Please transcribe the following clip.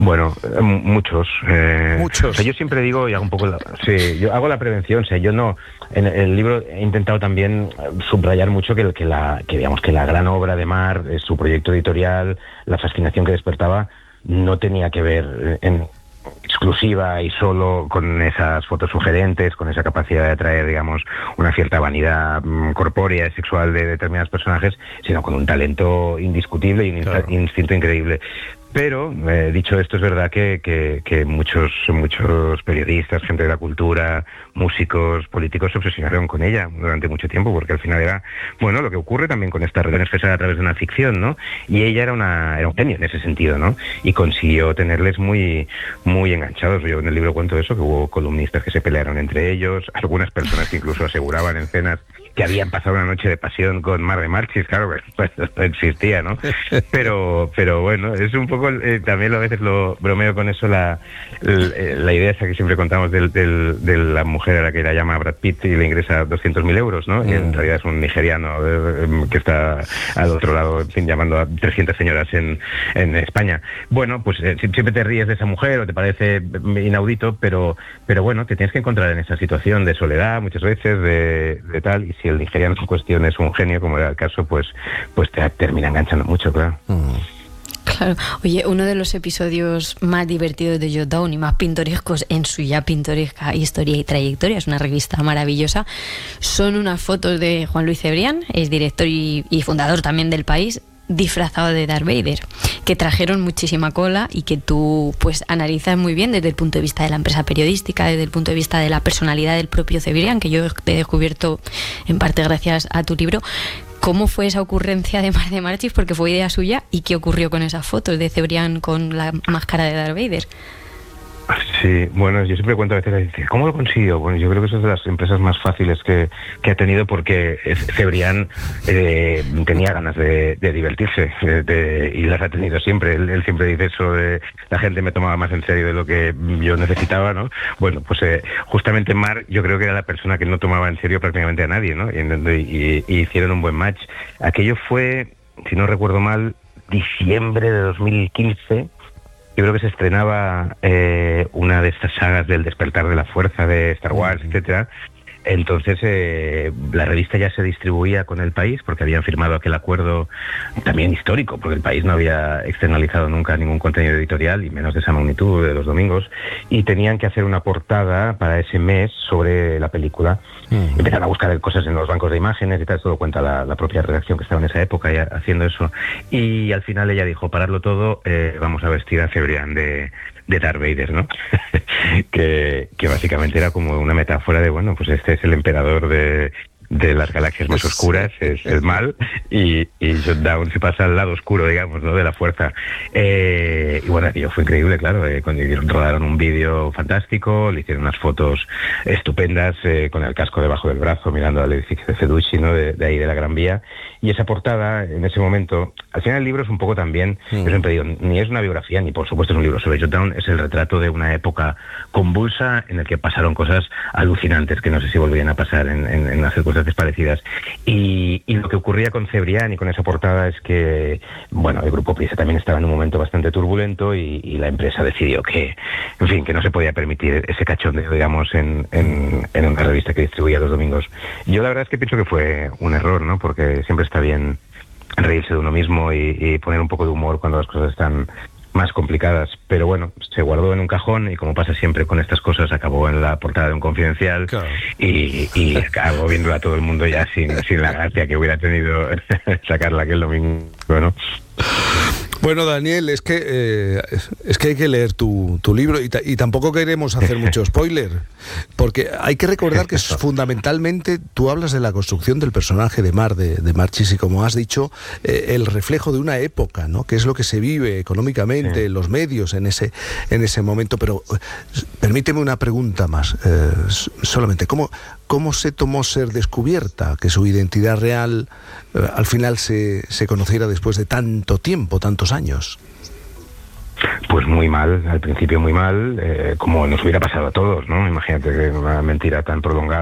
Bueno, muchos. Muchos. O sea, yo siempre digo, y hago un poco sí, yo hago la prevención. O sea, yo no. En el libro he intentado también subrayar mucho que digamos que la gran obra de Mar, su proyecto editorial, la fascinación que despertaba, no tenía que ver en exclusiva y solo con esas fotos sugerentes, con esa capacidad de atraer, digamos, una cierta vanidad corpórea y sexual de determinados personajes, sino con un talento indiscutible y un instinto increíble. Pero, dicho esto, es verdad que muchos periodistas, gente de la cultura, músicos, políticos se obsesionaron con ella durante mucho tiempo, porque al final era, bueno, lo que ocurre también con esta red expresada a través de una ficción, ¿no? Y ella era un genio en ese sentido, ¿no? Y consiguió tenerles muy enganchados. Yo en el libro cuento eso, que hubo columnistas que se pelearon entre ellos, algunas personas que incluso aseguraban en cenas que habían pasado una noche de pasión con Mar de Marchis. Claro, pues esto existía, ¿no? Pero bueno, es un poco, también a veces lo bromeo con eso, la idea esa que siempre contamos de la mujer a la que la llama Brad Pitt y le ingresa 200.000 euros, ¿no? Y en realidad es un nigeriano que está al otro lado, en fin, llamando a 300 señoras en España. Bueno, pues siempre te ríes de esa mujer o te parece inaudito, pero bueno, te tienes que encontrar en esa situación de soledad muchas veces, de tal, y si el nigeriano en cuestión es un genio, como era el caso, pues te termina enganchando mucho, claro. Claro. Oye, uno de los episodios más divertidos de Jot Down y más pintorescos en su ya pintoresca historia y trayectoria, es una revista maravillosa, son unas fotos de Juan Luis Cebrián, es director y fundador también del País, disfrazado de Darth Vader, que trajeron muchísima cola y que tú pues analizas muy bien desde el punto de vista de la empresa periodística, desde el punto de vista de la personalidad del propio Cebrián, que yo he descubierto en parte gracias a tu libro. ¿Cómo fue esa ocurrencia de Mar de Marchis? Porque fue idea suya. ¿Y qué ocurrió con esas fotos de Cebrián con la máscara de Darth Vader? Sí, bueno, yo siempre cuento a veces, ¿cómo lo consiguió? Bueno, yo creo que eso es de las empresas más fáciles que ha tenido, porque Cebrián tenía ganas de divertirse y las ha tenido siempre. Él siempre dice eso de la gente me tomaba más en serio de lo que yo necesitaba, ¿no? Bueno, pues justamente Mar, yo creo que era la persona que no tomaba en serio prácticamente a nadie, ¿no? Y hicieron un buen match. Aquello fue, si no recuerdo mal, diciembre de 2015. Yo creo que se estrenaba una de estas sagas del despertar de la fuerza de Star Wars, etcétera. Entonces la revista ya se distribuía con El País, porque habían firmado aquel acuerdo también histórico, porque El País no había externalizado nunca ningún contenido editorial, y menos de esa magnitud, de los domingos, y tenían que hacer una portada para ese mes sobre la película. Empezaron a buscar cosas en los bancos de imágenes y tal, eso lo cuenta la propia redacción que estaba en esa época ya haciendo eso, y al final ella dijo, pararlo todo, vamos a vestir a Cebrián de Darth Vader, ¿no? que básicamente era como una metáfora de, bueno, pues este es el emperador de las galaxias más oscuras, es el mal, y Jot Down se pasa al lado oscuro, digamos, ¿no?, de la fuerza. Y bueno, aquello fue increíble, claro. Cuando rodaron un vídeo fantástico, le hicieron unas fotos estupendas con el casco debajo del brazo, mirando al edificio de Feducci, ¿no?, de ahí de la Gran Vía. Y esa portada, en ese momento, al final el libro es un poco también, yo siempre digo, ni es una biografía, ni por supuesto es un libro sobre Jot Down, es el retrato de una época convulsa en el que pasaron cosas alucinantes que no sé si volverían a pasar en unas circunstancias parecidas. Y lo que ocurría con Cebrián y con esa portada es que, bueno, el Grupo Prisa también estaba en un momento bastante turbulento, y la empresa decidió que, en fin, que no se podía permitir ese cachondeo, digamos, en una revista que distribuía los domingos. Yo la verdad es que pienso que fue un error, ¿no?, porque siempre está bien reírse de uno mismo y poner un poco de humor cuando las cosas están más complicadas, pero bueno, se guardó en un cajón, y como pasa siempre con estas cosas, acabó en la portada de un Confidencial. Claro. y acabó viéndola todo el mundo ya sin la gracia que hubiera tenido sacarla aquel domingo, ¿no? Bueno, Daniel, es que hay que leer tu libro, y tampoco queremos hacer mucho spoiler, porque hay que recordar que fundamentalmente tú hablas de la construcción del personaje de Mar de Marchis, y como has dicho, el reflejo de una época, ¿no?, que es lo que se vive económicamente, los medios en ese momento. Pero permíteme una pregunta más, solamente, ¿cómo se tomó ser descubierta, que su identidad real al final se conociera después de tanto tiempo, tantos años? Pues muy mal, al principio muy mal, como nos hubiera pasado a todos, ¿no? Imagínate que una mentira tan prolongada